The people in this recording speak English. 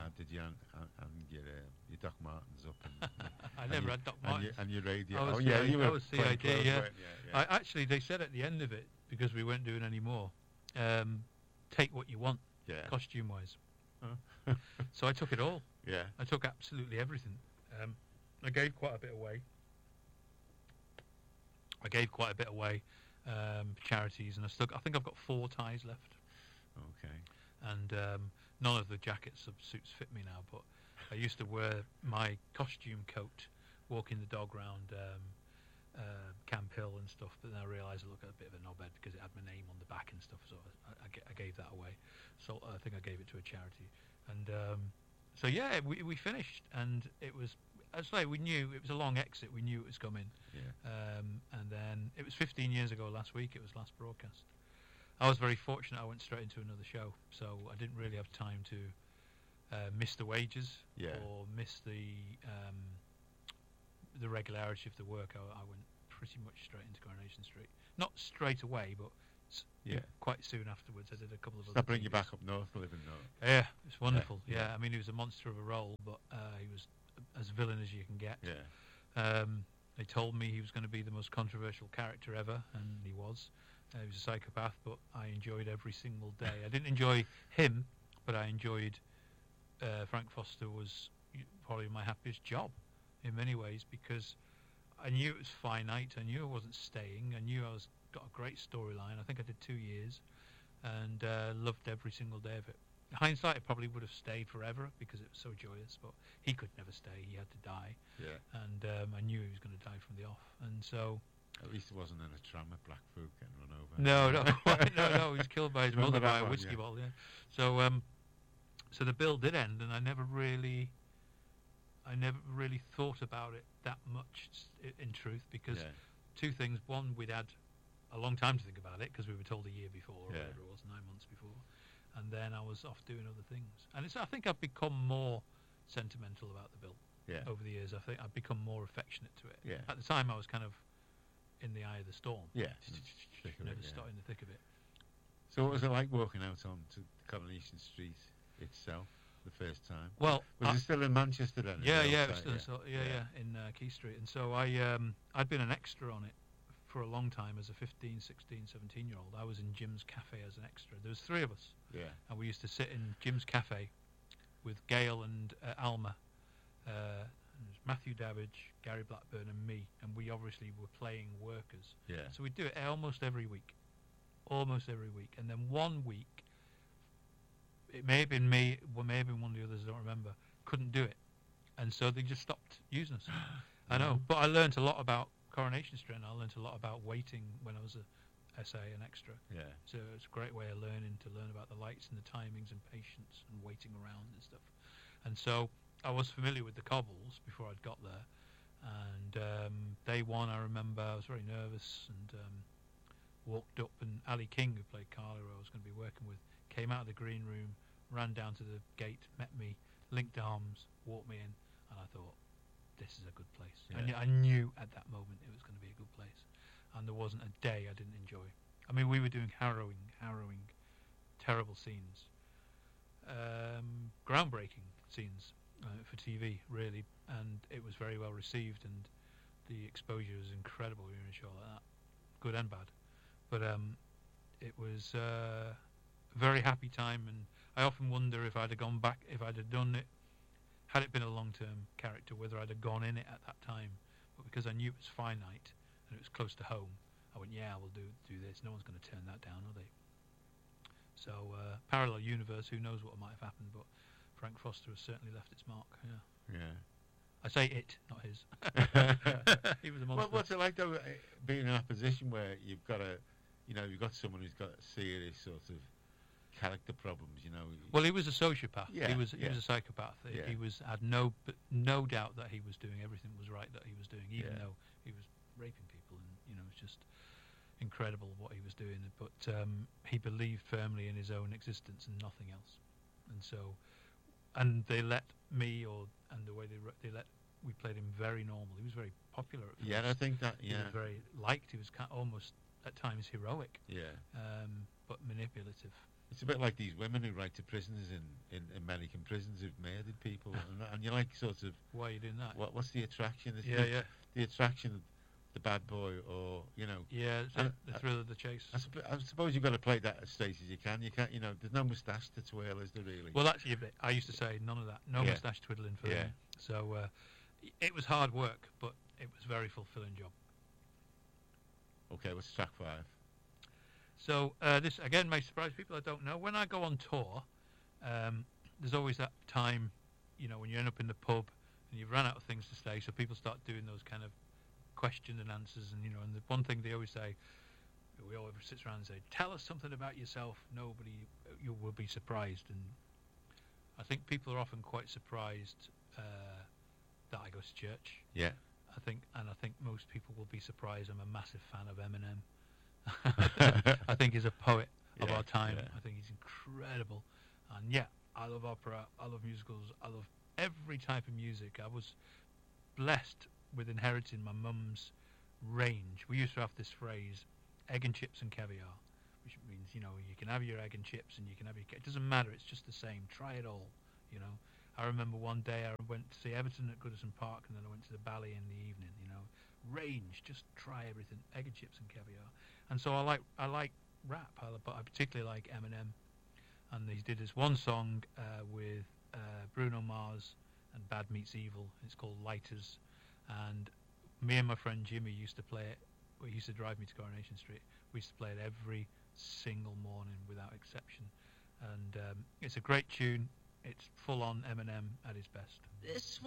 did you? And your Doc Martens up. And, I never had Doc Martens. And your radio. I was you I were was playing CID, clothes, yeah. weren't you? Yeah. Actually, they said at the end of it, because we weren't doing any more, take what you want, costume-wise. Huh? So I took it all. Yeah. I took absolutely everything. I gave quite a bit away. Charities, and I think I've got 4 ties left. Okay. And none of the jackets or suits fit me now, but I used to wear my costume coat, walking the dog round Camp Hill and stuff, but then I realised I looked a bit of a knobhead because it had my name on the back and stuff, so I gave that away. So I think I gave it to a charity. And so yeah, we finished, and it was, as I say, we knew it was a long exit. We knew it was coming. Yeah. And then it was 15 years ago last week. It was last broadcast. I was very fortunate. I went straight into another show, so I didn't really have time to miss the wages or miss the regularity of the work. I went pretty much straight into Coronation Street. Not straight away, but quite soon afterwards. I did a couple of other bring things. you back up north, living north. Yeah, it's wonderful. Yeah. I mean, he was a monster of a role, but he was as villain as you can get. Yeah. They told me he was going to be the most controversial character ever, and he was. He was a psychopath, but I enjoyed every single day. I didn't enjoy him, but I enjoyed Frank Foster was probably my happiest job in many ways, because I knew it was finite. I knew I wasn't staying. I knew got a great storyline. I think I did 2 years, and loved every single day of it. In hindsight, I probably would have stayed forever because it was so joyous, but he could never stay. He had to die. Yeah. And I knew he was going to die from the off. And so... At least it wasn't in a tram at Blackpool getting run over. No, he was killed by his mother by a whiskey bottle, yeah. So so the bill did end, and I never really thought about it that much, in truth, because 2 things. One, we'd had a long time to think about it, because we were told a year before, or whatever it was, 9 months before. And then I was off doing other things. And I think I've become more sentimental about the bill over the years. I think I've become more affectionate to it. Yeah. At the time, I was kind of in the eye of the storm. Yeah. Never started in the thick of it. So what was it like walking out onto Coronation Street itself the first time? Well, was it still in Manchester then? It was still in Key Street. And so I'd been an extra on it for a long time as a 15, 16, 17-year-old. I was in Jim's Cafe as an extra. There was 3 of us. Yeah. And we used to sit in Jim's Cafe with Gail and Alma, Matthew Davidge, Gary Blackburn and me, and we obviously were playing workers. Yeah. So we'd do it almost every week. And then 1 week, it may have been me, or may have been one of the others, I don't remember, couldn't do it. And so they just stopped using us. I know, but I learnt a lot about Coronation Street, and I learnt a lot about waiting when I was a SA and extra. Yeah. So it's a great way of learning, to learn about the lights and the timings and patience and waiting around and stuff. And so I was familiar with the cobbles before I'd got there. And day one, I remember I was very nervous and walked up, and Ali King, who played Carla, who I was going to be working with, came out of the green room, ran down to the gate, met me, linked arms, walked me in, and I thought, this is a good place. Yeah. I knew at that moment it was going to be a good place. And there wasn't a day I didn't enjoy. I mean, we were doing harrowing, terrible scenes. Groundbreaking scenes for TV, really. And it was very well received, and the exposure was incredible when you're in a show like that. Good and bad. But it was a very happy time, and I often wonder if I'd have gone back, if I'd have done it, had it been a long-term character, whether I'd have gone in it at that time. But because I knew it was finite and it was close to home, I went, yeah, we'll do this. No one's going to turn that down, are they? So parallel universe, who knows what might have happened, but Frank Foster has certainly left its mark. Yeah. I say it, not his. He was a monster. What's it like, though, being in that position where you've got someone who's got serious sort of character problems, Well, he was a sociopath. Yeah, he was a psychopath. Yeah. He had no doubt that he was doing everything was right that he was doing, even though he was raping people, and it's just incredible what he was doing. But he believed firmly in his own existence and nothing else. And so, and they let me, and the way they let, we played him very normal. He was very popular at first. Yeah, I think that. Yeah. He was very liked. He was almost at times heroic. Yeah. But manipulative. It's a bit like these women who write to prisoners in American prisons who've murdered people, and you're like sort of, Why are you doing that? what's the attraction? Is Yeah, yeah. the attraction of the bad boy, or Yeah, And- the thrill of the chase. I suppose you've got to play that as straight as you can. You can't, there's no moustache to twirl, is there really? Well, actually, I used to say none of that. No Yeah. moustache twiddling for Yeah. them. So it was hard work, but it was a very fulfilling job. Okay, what's track 5? So this, again, may surprise people I don't know. When I go on tour, there's always that time, when you end up in the pub and you've run out of things to say, so people start doing those kind of question and answers. And, and the one thing they always say, we always sit around and say, tell us something about yourself. You will be surprised. And I think people are often quite surprised that I go to church. Yeah. I think most people will be surprised I'm a massive fan of Eminem. I think he's a poet of our time. Yeah. I think he's incredible. And yeah, I love opera, I love musicals, I love every type of music. I was blessed with inheriting my mum's range. We used to have this phrase, egg and chips and caviar, which means, you can have your egg and chips and you can have it doesn't matter, it's just the same. Try it all, I remember one day I went to see Everton at Goodison Park, and then I went to the Ballet in the evening, range, just try everything, egg and chips and caviar. And so I like rap, but I particularly like Eminem. And he did this one song with Bruno Mars and Bad Meets Evil. It's called Lighters. And me and my friend Jimmy used to play it. He used to drive me to Coronation Street. We used to play it every single morning without exception. And it's a great tune. It's full on Eminem at his best. This